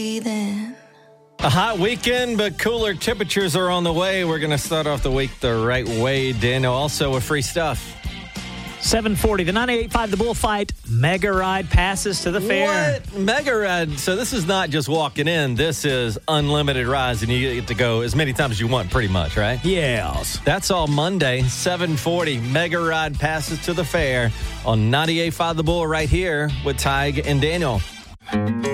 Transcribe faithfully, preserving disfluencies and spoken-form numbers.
Then. A hot weekend, but cooler temperatures are on the way. We're going to start off the week the right way, Daniel. Also with free stuff. seven forty, the ninety-eight point five The Bullfight Mega Ride passes to the fair. What? Mega Ride. So this is not just walking in. This is unlimited rides, and you get to go as many times as you want, pretty much, right? Yes. That's all Monday, seven forty. Mega Ride passes to the fair on ninety-eight point five The Bull right here with Tig and Daniel.